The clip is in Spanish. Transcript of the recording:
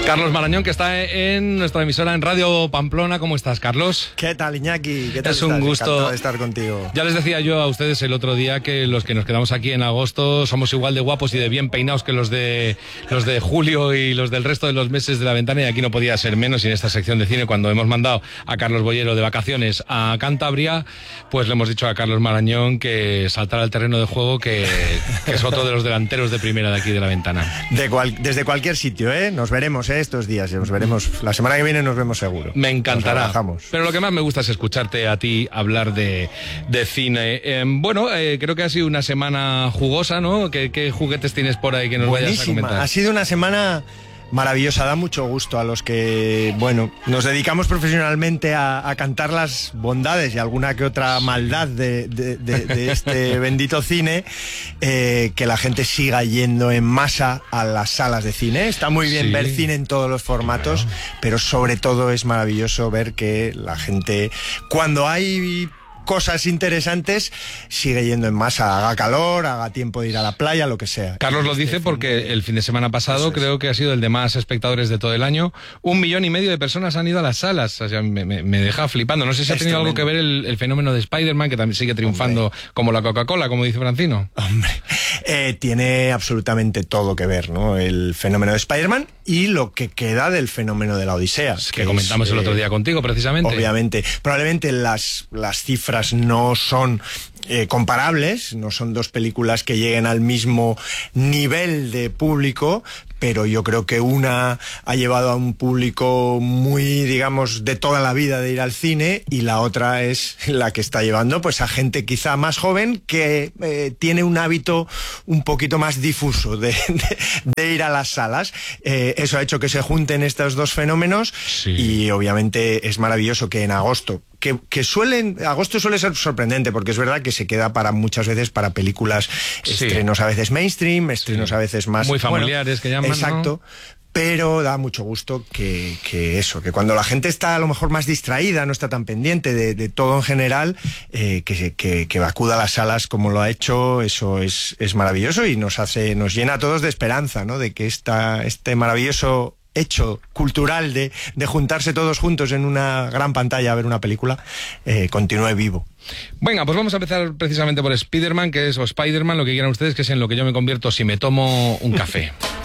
Carlos Marañón, que está en nuestra emisora en Radio Pamplona. ¿Cómo estás, Carlos? ¿Qué tal, Iñaki? ¿Qué tal Es un gusto. Encantado de estar contigo. Ya les decía yo a ustedes el otro día que los que nos quedamos aquí en agosto somos igual de guapos y de bien peinados que los de julio y los del resto de los meses de la ventana, y aquí no podía ser menos. Y en esta sección de cine, cuando hemos mandado a Carlos Boyero de vacaciones a Cantabria, pues le hemos dicho a Carlos Marañón que saltara al terreno de juego, que es otro de los delanteros de primera de aquí de la ventana. Desde cualquier sitio, ¿eh? Nos veremos estos días, nos veremos. La semana que viene nos vemos seguro. Me encantará. Nos Pero lo que más me gusta es escucharte a ti hablar de cine. Creo que ha sido una semana jugosa, ¿no? ¿Qué juguetes tienes por ahí que nos vayas a comentar? Ha sido una semana maravillosa, da mucho gusto a los que, nos dedicamos profesionalmente a cantar las bondades y alguna que otra maldad de este bendito cine, que la gente siga yendo en masa a las salas de cine. Está muy bien ver cine en todos los formatos, pero sobre todo es maravilloso ver que la gente, cuando hay cosas interesantes, sigue yendo en masa, haga calor, haga tiempo de ir a la playa, lo que sea. Carlos lo dice porque el fin de semana pasado creo que ha sido el de más espectadores de todo el año. 1,5 millones de personas han ido a las salas. O sea, me deja flipando. No sé si ha tenido algo que ver el fenómeno de Spider-Man, que también sigue triunfando como la Coca-Cola, como dice Francino. Tiene absolutamente todo que ver, ¿no? El fenómeno de Spider-Man y lo que queda del fenómeno de la Odisea. Que comentamos el otro día contigo, precisamente. Obviamente. Probablemente las cifras no son comparables, no son dos películas que lleguen al mismo nivel de público, pero yo creo que una ha llevado a un público muy, digamos, de toda la vida de ir al cine, y la otra es la que está llevando pues a gente quizá más joven que tiene un hábito un poquito más difuso de ir a las salas. Eso ha hecho que se junten estos dos fenómenos, y obviamente es maravilloso que en agosto, agosto suele ser sorprendente, porque es verdad que se queda muchas veces para películas, estrenos a veces mainstream, estrenos a veces más muy familiares, que llaman, exacto, ¿no? Pero da mucho gusto que cuando la gente está a lo mejor más distraída, no está tan pendiente de todo en general, que acuda a las salas como lo ha hecho. Eso es maravilloso, y nos llena a todos de esperanza, ¿no? De que este maravilloso hecho cultural de juntarse todos juntos en una gran pantalla a ver una película continúe vivo. Venga, pues vamos a empezar precisamente por Spider-Man, o Spider-Man, lo que quieran ustedes, que es en lo que yo me convierto si me tomo un café.